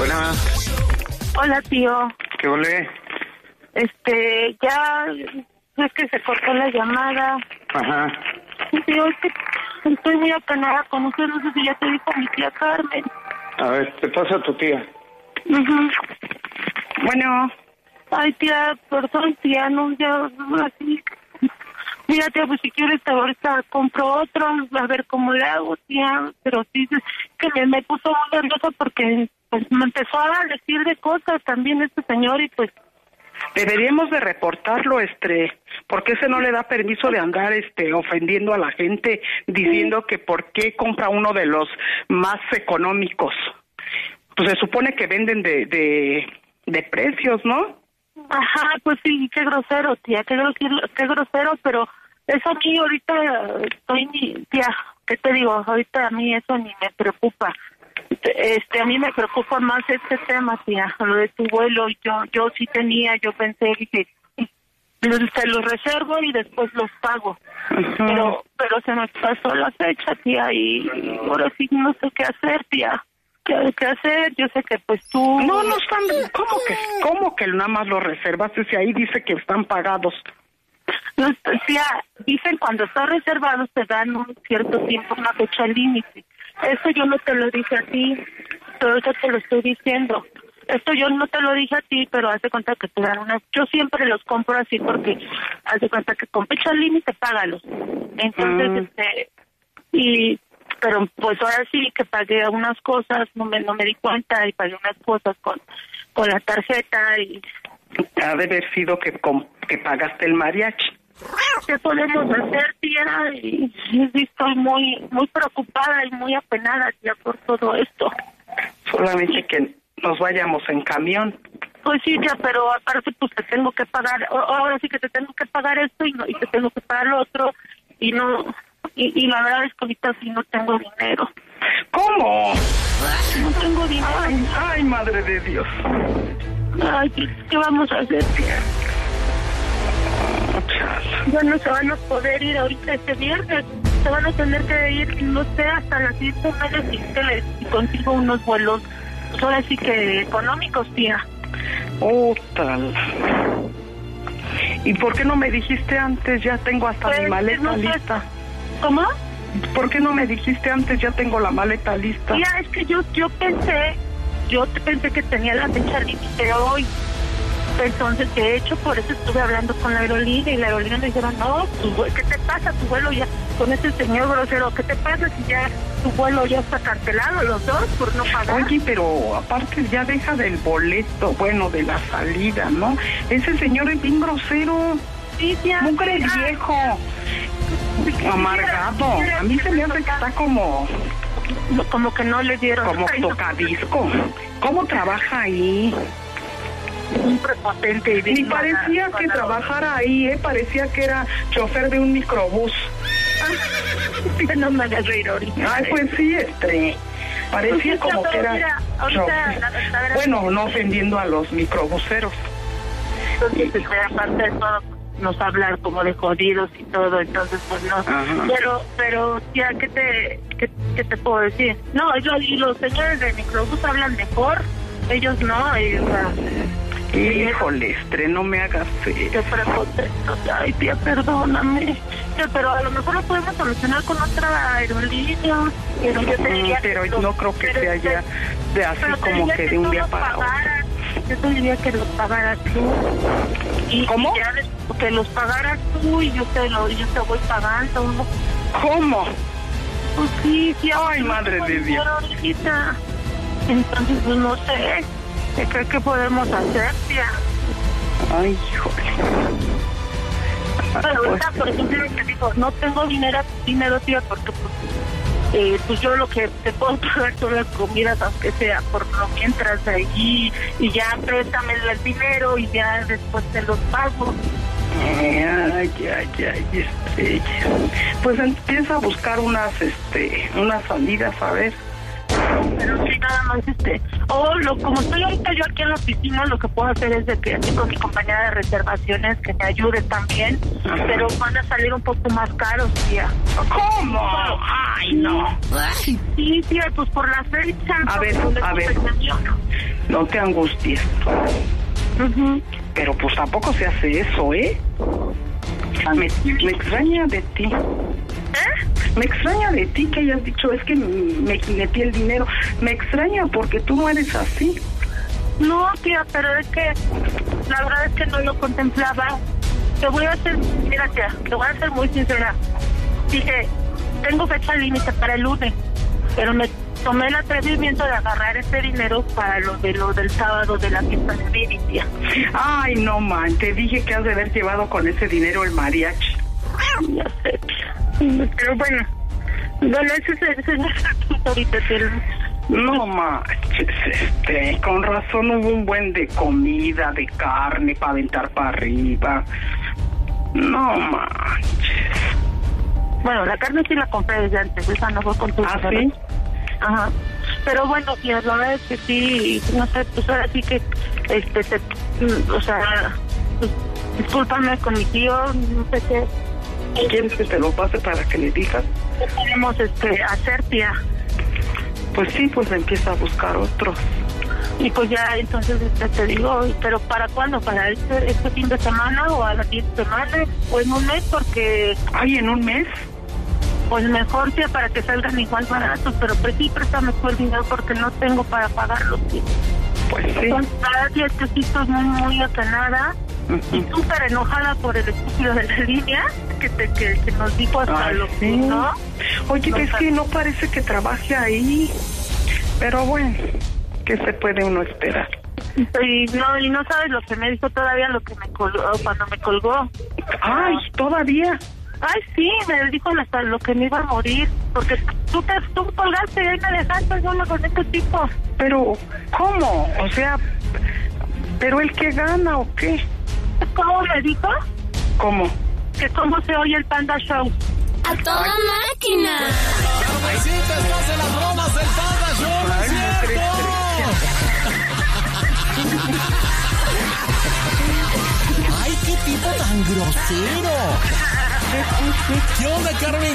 Bueno. Hola, tío. ¿Qué ole? Ya es que se cortó la llamada. Ajá. Tío, es que estoy muy apenada con usted, no sé si ya te dijo mi tía Carmen. A ver, te pasa a tu tía. Uh-huh. Bueno. Ay, tía, perdón, tía, no, ya, así. Mira, tía, pues si quieres ahorita compro otro, a ver cómo le hago, tía. Pero sí, que me puso muy nerviosa porque pues me empezó a decir de cosas también este señor y pues... Deberíamos de reportarlo, porque ese no le da permiso de andar, ofendiendo a la gente, diciendo que por qué compra uno de los más económicos. Pues se supone que venden de precios, ¿no? Ajá, pues sí, qué grosero, tía, qué grosero, pero eso aquí ahorita tía, ¿qué te digo? Ahorita a mí eso ni me preocupa. A mí me preocupa más este tema, tía, lo de tu vuelo. Yo sí tenía, yo pensé, dije, se los reservo y después los pago. Uh-huh. Pero se me pasó la fecha, tía, y ahora sí no sé qué hacer, tía. ¿Qué hacer? Yo sé que pues tú... No están... ¿Cómo que nada más los reservas? Si ahí dice que están pagados. No, tía, dicen cuando están reservados te dan un cierto tiempo, una fecha límite. Eso yo no te lo dije a ti, pero eso te lo estoy diciendo. Esto yo no te lo dije a ti, pero haz de cuenta que te dan una... Yo siempre los compro así porque haz de cuenta que con fecha límite págalos. Entonces, pero pues ahora sí que pagué unas cosas, no me di cuenta y pagué unas cosas con la tarjeta y... Ha de haber sido que pagaste el mariachi. ¿Qué podemos hacer, tía? Y estoy muy preocupada y muy apenada, tía, por todo esto. Solamente que nos vayamos en camión. Pues sí, tía, pero aparte pues te tengo que pagar, ahora sí que te tengo que pagar esto y te tengo que pagar lo otro y no... Y la verdad es que ahorita sí no tengo dinero. ¿Cómo? No tengo dinero. Ay, madre de Dios. Ay, ¿qué vamos a hacer, tía? Ya no se van a poder ir ahorita este viernes. Se van a tener que ir, no sé, hasta las 7 y consigo unos vuelos, pues ahora sí que económicos, tía. Tal. ¿Y por qué no me dijiste antes? Ya tengo hasta mi maleta lista. ¿Cómo? ¿Por qué no me dijiste antes? Ya tengo la maleta lista. Ya, es que yo pensé que tenía la fecha límite hoy. Entonces, de hecho, por eso estuve hablando con la aerolínea y la aerolínea me dijeron, no, ¿qué te pasa? Tu vuelo ya, con ese señor grosero, ¿qué te pasa si ya tu vuelo ya está cancelado los dos por no pagar? Oye, pero aparte ya deja del boleto, bueno, de la salida, ¿no? Ese señor es bien grosero. Sí, tía. Nunca es viejo. Amargado. A mí se me hace que está como que no le dieron. Como tocadisco. ¿Cómo trabaja ahí? Un prepotente y ni parecía que trabajara ahí, parecía que era chofer de un microbús. No me hagas reír ahorita. Ay, pues sí, parecía como que era chofer. Bueno, no ofendiendo a los microbuseros. Entonces, aparte de todo, nos hablar como de jodidos y todo, entonces pues no. Ajá. Pero tía, ¿qué te puedo decir? No, y los señores de microbús hablan mejor, ellos no, Híjole, no me hagas eso. Qué prepotento. Ay, tía, perdóname. Pero a lo mejor lo podemos solucionar con otra aerolínea. Pero yo te diría no creo que sea ya de así como que de un día para otro. Yo te diría que los pagaras tú. ¿Cómo? Que los pagaras tú y yo te voy pagando. ¿Cómo? Pues sí, ay, madre de Dios. Entonces, pues no sé. ¿Qué podemos hacer, tía? Ay, híjole. Pero ahorita, por ejemplo, te digo, no tengo dinero, tía, porque pues yo lo que te puedo pagar son las comidas, aunque sea por lo mientras allí, y ya préstame el dinero y ya después te los pago. Pues empieza a buscar unas salidas, a ver. Pero sí, nada más como estoy ahorita yo aquí en la oficina, lo que puedo hacer es de que aquí con mi compañera de reservaciones que me ayude también. Ajá. Pero van a salir un poco más caros, tía. ¿Cómo? Ay, no. Sí, tía, pues por la fecha. A ver. No te angusties. Pero pues tampoco se hace eso, ¿eh? Me extraña de ti. Me extraña de ti que hayas dicho, es que me jineteé el dinero. Me extraña porque tú no eres así. No, tía, pero es que la verdad es que no lo contemplaba. Te voy a ser, mira, tía, te voy a ser muy sincera. Dije, tengo fecha límite para el lunes, pero me tomé el atrevimiento de agarrar ese dinero para lo del sábado de la fiesta de Vivi, tía. Ay, no, man, te dije que has de haber llevado con ese dinero el mariachi. Ya sé, tía. Pero bueno, ese es nuestro punto ahorita, tía. No manches, con razón hubo un buen de comida, de carne para aventar para arriba. No manches. Bueno, la carne sí la compré desde antes, esa no fue con tu... ¿Ah, sí? Ajá. Pero bueno, tía, la verdad es que sí, no sé, pues ahora sí que, o sea, pues, discúlpame con mi tío, no sé qué. ¿Quieres que te lo pase para que le digas? ¿Qué podemos hacer, tía? Pues sí, pues empieza a buscar otros. Y pues ya, entonces te digo, pero ¿para cuándo? ¿Para este fin de semana o a la siguiente semana? ¿O en un mes? Porque... ¿Ay, en un mes? Pues mejor, tía, para que salgan igual baratos, pero pues sí, préstame tú el dinero porque no tengo para pagarlos, tía. Pues sí. Entonces, tía, que sí estoy muy apenada y súper enojada por el estúpido de la línea que nos dijo hasta lo que no. Oye, no, es que no parece que trabaje ahí, pero bueno, ¿qué se puede uno esperar? Y no sabes lo que me dijo todavía, lo que me colgó, cuando me colgó. Ay, ¿todavía? Ay, sí, me dijo hasta lo que me iba a morir, porque tú colgaste y ahí me dejaste solo con este tipo. Pero, ¿cómo? O sea, ¿pero él qué gana o qué? ¿Cómo me dijo? ¿Cómo? Que cómo se oye el Panda Show. ¡A toda máquina! ¡Carmencita, estás en las bromas del Panda Show! ¡No es cierto! ¡Ay, qué tipo tan grosero! ¿Qué onda, Carmen?